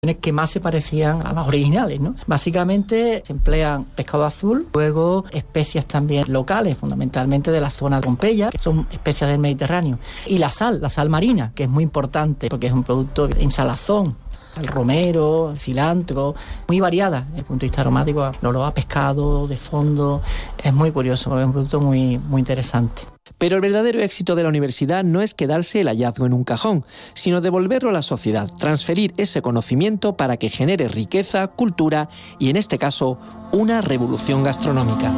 preparaciones que más se parecían a las originales, ¿no? Básicamente se emplean pescado azul, luego especias también locales, fundamentalmente de la zona de Pompeya, que son especias del Mediterráneo, y la sal marina, que es muy importante porque es un producto en salazón. El romero, el cilantro, muy variada desde el punto de vista aromático, el olor a pescado, de fondo, es muy curioso, es un producto muy, muy interesante. Pero el verdadero éxito de la universidad no es quedarse el hallazgo en un cajón, sino devolverlo a la sociedad, transferir ese conocimiento para que genere riqueza, cultura y, en este caso, una revolución gastronómica.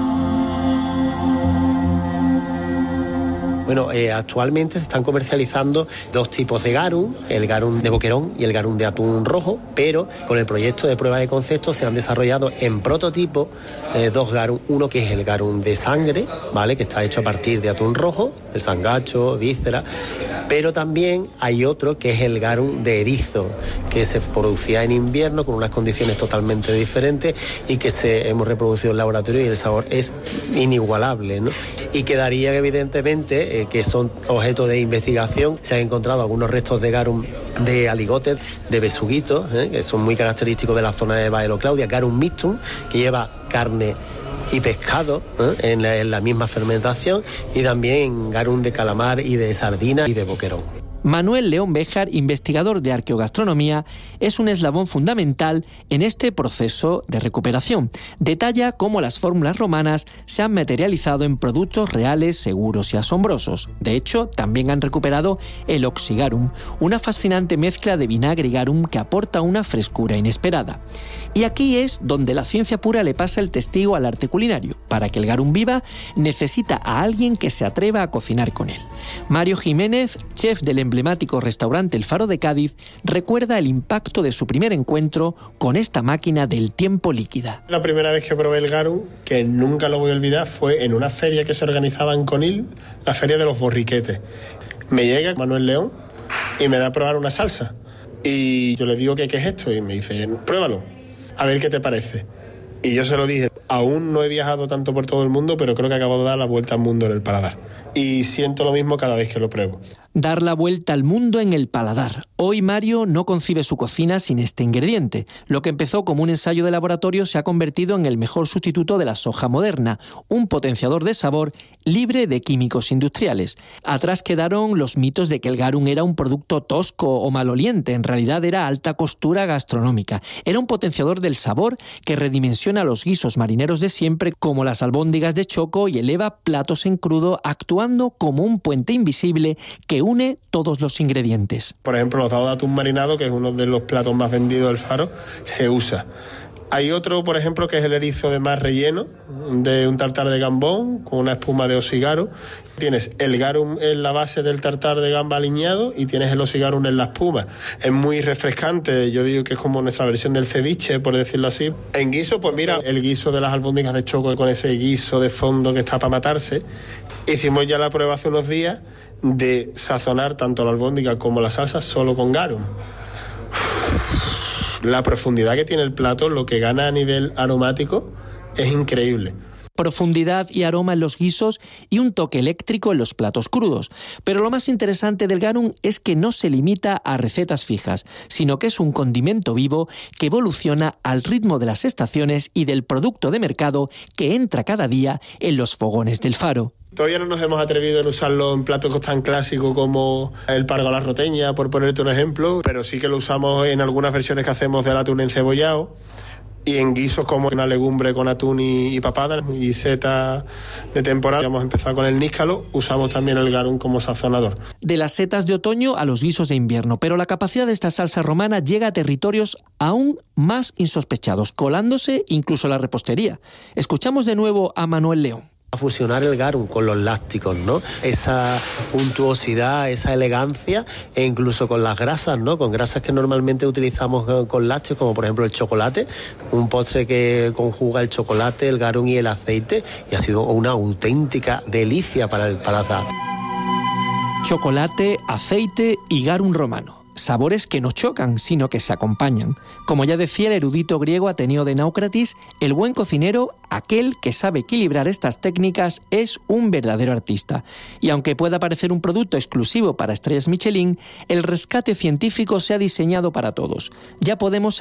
Bueno, actualmente se están comercializando dos tipos de garum, el garum de boquerón y el garum de atún rojo, pero con el proyecto de prueba de concepto se han desarrollado en prototipo dos garum, uno que es el garum de sangre, ¿vale?, que está hecho a partir de atún rojo, el sangacho, víscera, pero también hay otro que es el garum de erizo, que se producía en invierno con unas condiciones totalmente diferentes y que hemos reproducido en laboratorio y el sabor es inigualable, ¿no? Y quedaría evidentemente que son objeto de investigación. Se han encontrado algunos restos de garum de aligotes, de besuguitos, que son muy característicos de la zona de Baelo Claudia, garum mixtum, que lleva carne y pescado en la misma fermentación, y también garum de calamar y de sardina y de boquerón. Manuel León Béjar, investigador de arqueogastronomía, es un eslabón fundamental en este proceso de recuperación. Detalla cómo las fórmulas romanas se han materializado en productos reales, seguros y asombrosos. De hecho, también han recuperado el oxigarum, una fascinante mezcla de vinagre y garum que aporta una frescura inesperada. Y aquí es donde la ciencia pura le pasa el testigo al arte culinario. Para que el garum viva, necesita a alguien que se atreva a cocinar con él. Mario Jiménez, chef del emblemático restaurante El Faro de Cádiz, recuerda el impacto de su primer encuentro con esta máquina del tiempo líquida. La primera vez que probé el garum, que nunca lo voy a olvidar, fue en una feria que se organizaba en Conil, la feria de los borriquetes. Me llega Manuel León y me da a probar una salsa. Y yo le digo, ¿qué es esto? Y me dice, pruébalo, a ver qué te parece. Y yo se lo dije, aún no he viajado tanto por todo el mundo, pero creo que acabo de dar la vuelta al mundo en el paladar. Y siento lo mismo cada vez que lo pruebo. Dar la vuelta al mundo en el paladar. Hoy Mario no concibe su cocina sin este ingrediente. Lo que empezó como un ensayo de laboratorio se ha convertido en el mejor sustituto de la soja moderna, un potenciador de sabor libre de químicos industriales. Atrás quedaron los mitos de que el garum era un producto tosco o maloliente. En realidad era alta costura gastronómica. Era un potenciador del sabor que redimensiona los guisos marineros de siempre, como las albóndigas de choco, y eleva platos en crudo, actuando como un puente invisible que une todos los ingredientes. Por ejemplo, los dados de atún marinado, que es uno de los platos más vendidos del Faro, se usa. Hay otro, por ejemplo, que es el erizo de mar relleno, de un tartar de gambón con una espuma de osigarum. Tienes el garum en la base del tartar de gamba aliñado y tienes el osigarum en la espuma. Es muy refrescante, yo digo que es como nuestra versión del ceviche, por decirlo así. En guiso, pues mira, el guiso de las albóndigas de choco con ese guiso de fondo que está para matarse. Hicimos ya la prueba hace unos días de sazonar tanto la albóndiga como la salsa solo con garum. La profundidad que tiene el plato, lo que gana a nivel aromático, es increíble. Profundidad y aroma en los guisos y un toque eléctrico en los platos crudos. Pero lo más interesante del garum es que no se limita a recetas fijas, sino que es un condimento vivo que evoluciona al ritmo de las estaciones y del producto de mercado que entra cada día en los fogones del Faro. Todavía no nos hemos atrevido en usarlo en platos tan clásicos como el pargo a la roteña, por ponerte un ejemplo, pero sí que lo usamos en algunas versiones que hacemos del atún encebollado y en guisos como una legumbre con atún y papada y setas de temporada. Hemos empezado con el níscalo, usamos también el garum como sazonador. De las setas de otoño a los guisos de invierno, pero la capacidad de esta salsa romana llega a territorios aún más insospechados, colándose incluso la repostería. Escuchamos de nuevo a Manuel León. A fusionar el garum con los lácticos, ¿no? Esa untuosidad, esa elegancia, e incluso con las grasas, ¿no? Con grasas que normalmente utilizamos con lácteos, como por ejemplo el chocolate, un postre que conjuga el chocolate, el garum y el aceite, y ha sido una auténtica delicia para el paladar. Chocolate, aceite y garum romano. Sabores que no chocan, sino que se acompañan. Como ya decía el erudito griego Ateneo de Naucratis, el buen cocinero, aquel que sabe equilibrar estas técnicas, es un verdadero artista. Y aunque pueda parecer un producto exclusivo para estrellas Michelin, el rescate científico se ha diseñado para todos. Ya podemos